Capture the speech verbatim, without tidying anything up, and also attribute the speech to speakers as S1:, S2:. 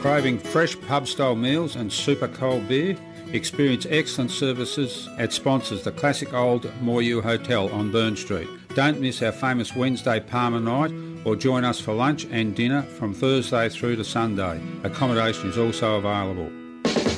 S1: Craving fresh pub-style meals and super cold beer? Experience excellent services at sponsors the classic old Moyu Hotel on Burn Street. Don't miss our famous Wednesday Palmer night or join us for lunch and dinner from Thursday through to Sunday. Accommodation is also available.